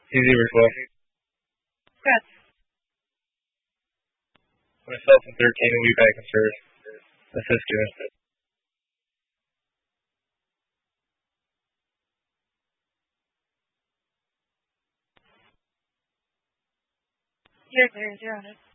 Easy reflex. Good. Myself and 13 will be back in service. Assist you. You're clear, 0.